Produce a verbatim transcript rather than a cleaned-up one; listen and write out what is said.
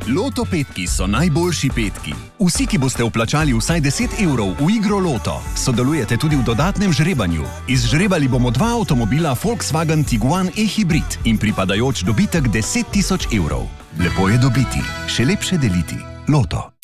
Loto petki so najboljši petki. Vsi, ki boste vplačali vsaj deset evrov v igro Loto, sodelujete tudi v dodatnem žrebanju. Izžrebali bomo dva avtomobila Volkswagen Tiguan e-hybrid in pripadajoč dobitek deset tisoč evrov. Lepo je dobiti, še lepše deliti. Loto.